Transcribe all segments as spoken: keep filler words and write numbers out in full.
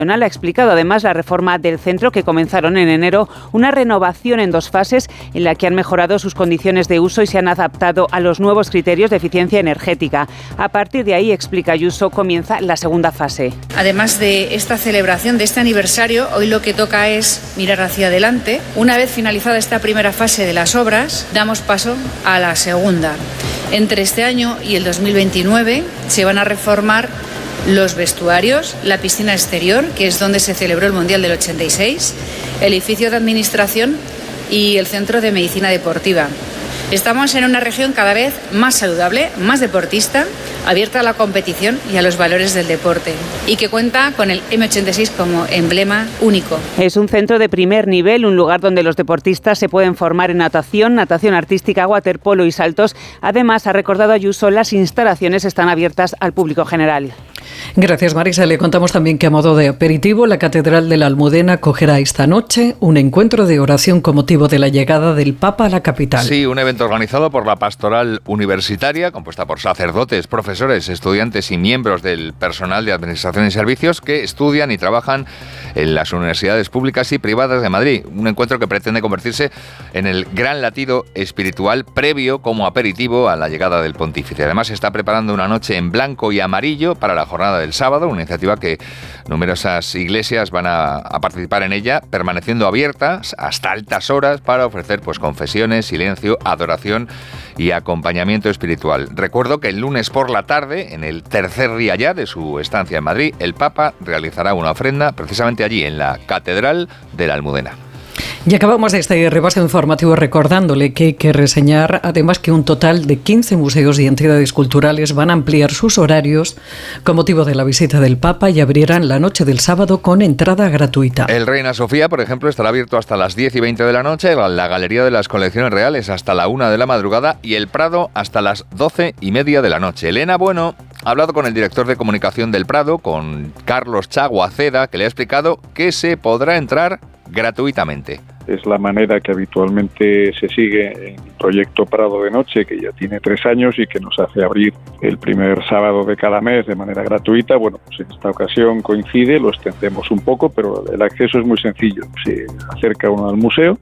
Ha explicado además la reforma del centro que comenzaron en enero, una renovación en dos fases en la que han mejorado sus condiciones de uso y se han adaptado a los nuevos criterios de eficiencia energética. A partir de ahí, explica Ayuso, comienza la segunda fase. Además de esta celebración, de este aniversario, hoy lo que toca es mirar hacia adelante. Una vez finalizada esta primera fase de las obras, damos paso a la segunda. Entre este año y el dos mil veintinueve se van a reformar los vestuarios, la piscina exterior, que es donde se celebró el Mundial del ochenta y seis, el edificio de administración y el centro de medicina deportiva. Estamos en una región cada vez más saludable, más deportista, abierta a la competición y a los valores del deporte, y que cuenta con el eme ochenta y seis como emblema único. Es un centro de primer nivel, un lugar donde los deportistas se pueden formar en natación, natación artística, waterpolo y saltos. Además, ha recordado Ayuso, las instalaciones están abiertas al público general. Gracias, Marisa. Le contamos también que a modo de aperitivo, la Catedral de la Almudena acogerá esta noche un encuentro de oración con motivo de la llegada del Papa a la capital. Sí, un evento organizado por la Pastoral Universitaria, compuesta por sacerdotes, profesores, estudiantes y miembros del personal de Administración y Servicios que estudian y trabajan en las universidades públicas y privadas de Madrid. Un encuentro que pretende convertirse en el gran latido espiritual previo como aperitivo a la llegada del pontífice. Además, se está preparando una noche en blanco y amarillo para la jornada del sábado, una iniciativa que numerosas iglesias van a, a participar en ella, permaneciendo abiertas hasta altas horas para ofrecer pues confesiones, silencio, adoración y acompañamiento espiritual. Recuerdo que el lunes por la tarde, en el tercer día ya de su estancia en Madrid, el Papa realizará una ofrenda precisamente allí, en la Catedral de la Almudena. Y acabamos este repaso informativo recordándole que hay que reseñar además que un total de quince museos y entidades culturales van a ampliar sus horarios con motivo de la visita del Papa y abrirán la noche del sábado con entrada gratuita. El Reina Sofía, por ejemplo, estará abierto hasta las diez y veinte de la noche, la Galería de las Colecciones Reales hasta la una de la madrugada y el Prado hasta las doce y media de la noche. Elena Bueno ha hablado con el director de comunicación del Prado, con Carlos Chaguaceda, que le ha explicado que se podrá entrar gratuitamente. Es la manera que habitualmente se sigue en el proyecto Prado de Noche, que ya tiene tres años y que nos hace abrir el primer sábado de cada mes de manera gratuita. Bueno, pues en esta ocasión coincide, lo extendemos un poco, pero el acceso es muy sencillo. Se acerca uno al museo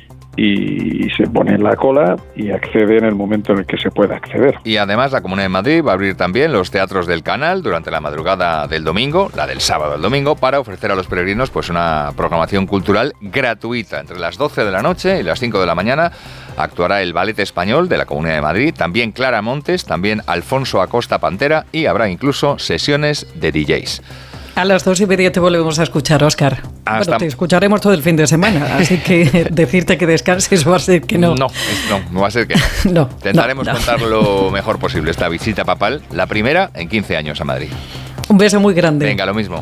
y se pone en la cola y accede en el momento en el que se pueda acceder. Y además la Comunidad de Madrid va a abrir también los teatros del Canal durante la madrugada del domingo, la del sábado al domingo, para ofrecer a los peregrinos pues una programación cultural gratuita. Entre las doce de la noche y las cinco de la mañana actuará el Ballet Español de la Comunidad de Madrid, también Clara Montes, también Alfonso Acosta Pantera y habrá incluso sesiones de D Js. A las dos y media te volvemos a escuchar, Óscar. Hasta... Bueno, te escucharemos todo el fin de semana, así que decirte que descanses va a ser que no. No, no, no va a ser que no. no Intentaremos no, no. contar lo mejor posible esta visita papal, la primera en quince años a Madrid. Un beso muy grande. Venga, lo mismo.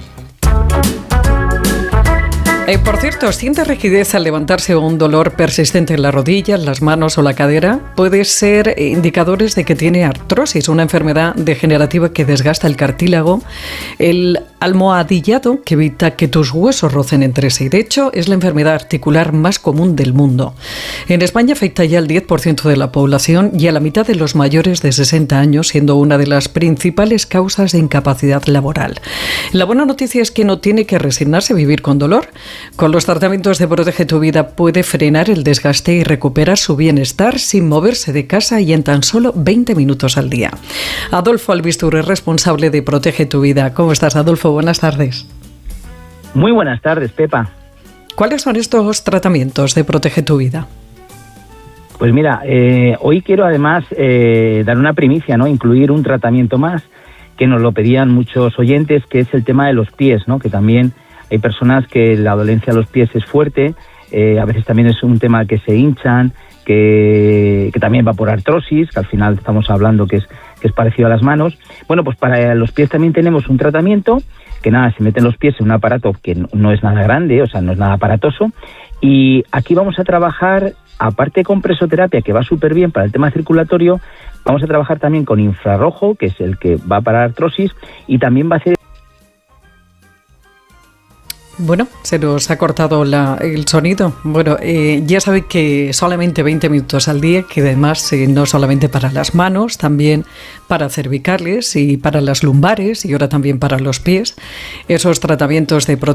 Eh, por cierto, ¿siente rigidez al levantarse o un dolor persistente en la rodilla, las manos o la cadera? Puede ser indicadores de que tiene artrosis, una enfermedad degenerativa que desgasta el cartílago, el almohadillado que evita que tus huesos rocen entre sí. De hecho, es la enfermedad articular más común del mundo. En España afecta ya al diez por ciento de la población y a la mitad de los mayores de sesenta años, siendo una de las principales causas de incapacidad laboral. La buena noticia es que no tiene que resignarse a vivir con dolor. Con los tratamientos de Protege tu Vida puede frenar el desgaste y recuperar su bienestar sin moverse de casa y en tan solo veinte minutos al día. Adolfo Albistur es responsable de Protege tu Vida. ¿Cómo estás, Adolfo? Buenas tardes. Muy buenas tardes, Pepa. ¿Cuáles son estos tratamientos de Protege tu Vida? Pues mira, eh, hoy quiero además eh, dar una primicia, ¿no? Incluir un tratamiento más que nos lo pedían muchos oyentes, que es el tema de los pies, ¿no? Que también hay personas que la dolencia de los pies es fuerte, eh, a veces también es un tema que se hinchan, que, que también va por artrosis, que al final estamos hablando que es, que es parecido a las manos. Bueno, pues para los pies también tenemos un tratamiento que nada, se meten los pies en un aparato que no es nada grande, o sea, no es nada aparatoso, y aquí vamos a trabajar, aparte con presoterapia, que va súper bien para el tema circulatorio, vamos a trabajar también con infrarrojo, que es el que va para artrosis, y también va a ser... Bueno, se nos ha cortado la, el sonido. Bueno, eh, ya sabéis que solamente veinte minutos al día, que además eh, no solamente para las manos, también para cervicales y para las lumbares y ahora también para los pies. Esos tratamientos de protección